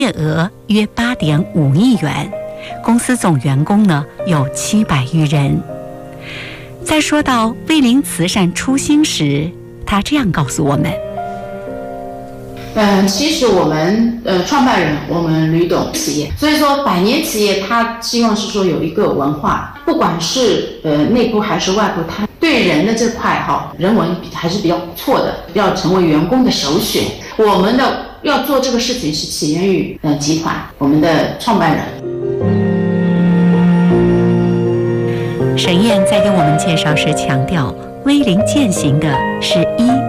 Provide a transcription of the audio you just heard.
业额约8.5亿元，公司总员工呢有700余人。在说到威灵慈善初心时，他这样告诉我们： 其实我们创办人，我们吕董企业，所以说百年企业，他希望是说有一个文化，不管是内部还是外部，他对人的这块人文还是比较不错的，要成为员工的首选。我们的要做这个事情是起源于集团，我们的创办人。 沈燕在给我们介绍时强调，威灵践行的是